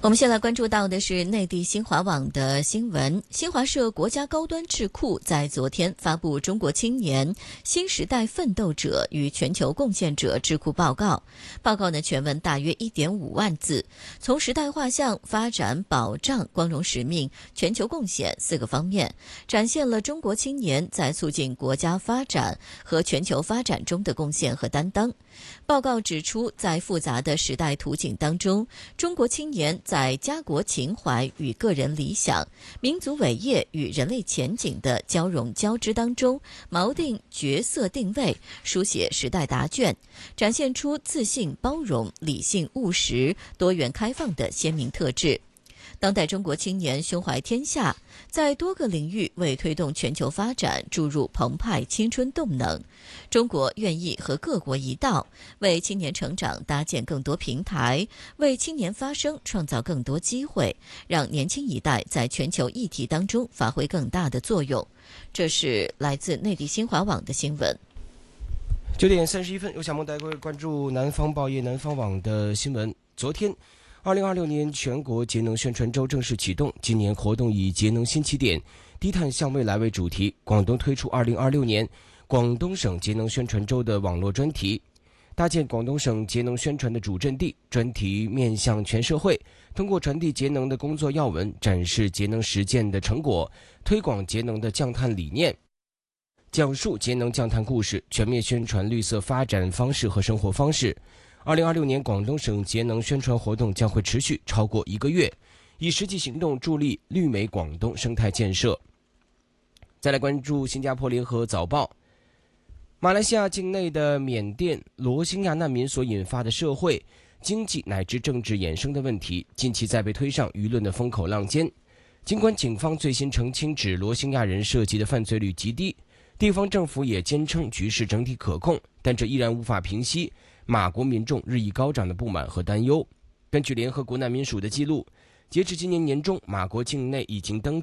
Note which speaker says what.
Speaker 1: 我们先来关注到的是内地新华网的新闻。新华社国家高端智库在昨天发布《中国青年新时代奋斗者与全球贡献者智库报告》。报告呢全文大约 1.5 万字，从时代画像、发展、保障、光荣使命、全球贡献4个方面，展现了中国青年在促进国家发展和全球发展中的贡献和担当。报告指出，在复杂的时代图景当中，中国青年在家国情怀与个人理想、民族伟业与人类前景的交融交织当中，锚定角色定位，书写时代答卷，展现出自信、包容、理性、务实、多元开放的鲜明特质。当代中国青年胸怀天下，在多个领域为推动全球发展注入澎湃青春动能。中国愿意和各国一道，为青年成长搭建更多平台，为青年发声创造更多机会，让年轻一代在全球议题当中发挥更大的作用。这是来自内地新华网的新闻。
Speaker 2: 9点31分，由小梦带各位关注南方报业、南方网的新闻。昨天2026年全国节能宣传周正式启动，今年活动以节能新起点、低碳向未来为主题，广东推出2026年广东省节能宣传周的网络专题，搭建广东省节能宣传的主阵地。专题面向全社会，通过传递节能的工作要闻，展示节能实践的成果，推广节能的降碳理念，讲述节能降碳故事，全面宣传绿色发展方式和生活方式。2026年广东省节能宣传活动将会持续超过1个月，以实际行动助力绿美广东生态建设。再来关注新加坡联合早报。马来西亚境内的缅甸罗兴亚难民所引发的社会、经济乃至政治衍生的问题，近期在被推上舆论的风口浪尖。尽管警方最新澄清指罗兴亚人涉及的犯罪率极低，地方政府也坚称局势整体可控，但这依然无法平息马国民众日益高涨的不满和担忧。根据联合国难民署的记录，截至今年年中，马国境内已经登